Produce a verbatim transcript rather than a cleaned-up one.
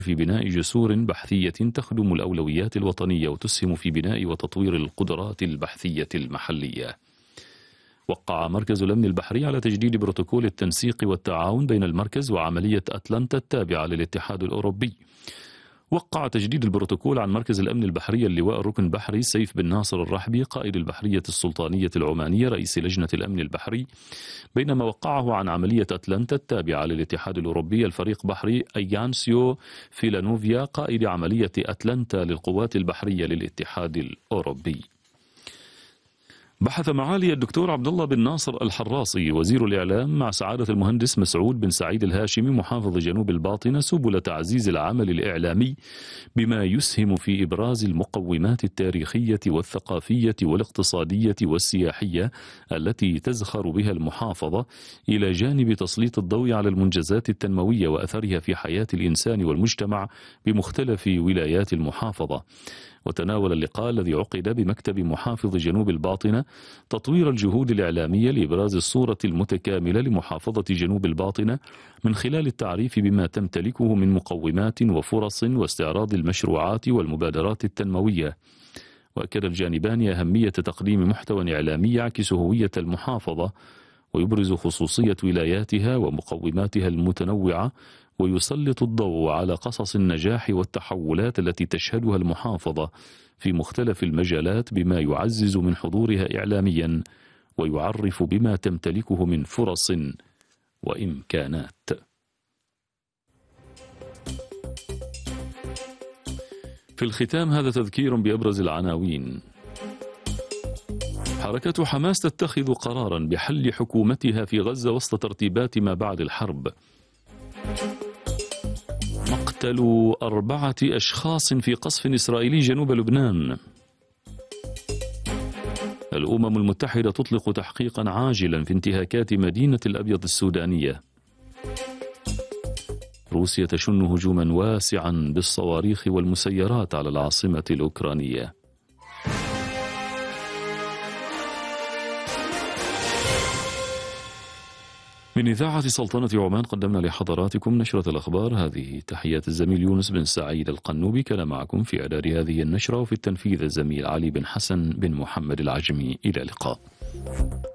في بناء جسور بحثية تخدم الأولويات الوطنية وتسهم في بناء وتطوير القدرات البحثية المحلية. وقع مركز الأمن البحري على تجديد بروتوكول التنسيق والتعاون بين المركز وعملية أتلانتا التابعة للاتحاد الأوروبي. وقع تجديد البروتوكول عن مركز الأمن البحري اللواء الركن البحري سيف بن ناصر الرحبي قائد البحرية السلطانية العمانية رئيس لجنة الأمن البحري، بينما وقعه عن عملية أتلانتا التابعة للاتحاد الأوروبي الفريق بحري أيانسيو فيلانوفيا قائد عملية أتلانتا للقوات البحرية للاتحاد الأوروبي. بحث معالي الدكتور عبد الله بن ناصر الحراصي وزير الإعلام مع سعادة المهندس مسعود بن سعيد الهاشمي محافظ جنوب الباطنة سبل تعزيز العمل الإعلامي بما يسهم في إبراز المقومات التاريخية والثقافية والاقتصادية والسياحية التي تزخر بها المحافظة، إلى جانب تسليط الضوء على المنجزات التنموية وأثرها في حياة الإنسان والمجتمع بمختلف ولايات المحافظة. وتناول اللقاء الذي عقد بمكتب محافظ جنوب الباطنة تطوير الجهود الإعلامية لإبراز الصورة المتكاملة لمحافظة جنوب الباطنة من خلال التعريف بما تمتلكه من مقومات وفرص واستعراض المشروعات والمبادرات التنموية. وأكد الجانبان أهمية تقديم محتوى إعلامي يعكس هوية المحافظة ويبرز خصوصية ولاياتها ومقوماتها المتنوعة، ويسلط الضوء على قصص النجاح والتحولات التي تشهدها المحافظة في مختلف المجالات بما يعزز من حضورها إعلاميا ويعرف بما تمتلكه من فرص وإمكانات. في الختام هذا تذكير بأبرز العناوين. حركة حماس تتخذ قرارا بحل حكومتها في غزة وسط ترتيبات ما بعد الحرب. مقتل أربعة أشخاص في قصف إسرائيلي جنوب لبنان. الأمم المتحدة تطلق تحقيقا عاجلا في انتهاكات مدينة الأبيض السودانية. روسيا تشن هجوما واسعا بالصواريخ والمسيرات على العاصمة الأوكرانية. من إذاعة سلطنة عمان قدمنا لحضراتكم نشرة الأخبار. هذه تحيات الزميل يونس بن سعيد القنوبي، كان معكم في إعداد هذه النشرة وفي التنفيذ الزميل علي بن حسن بن محمد العجمي. إلى اللقاء.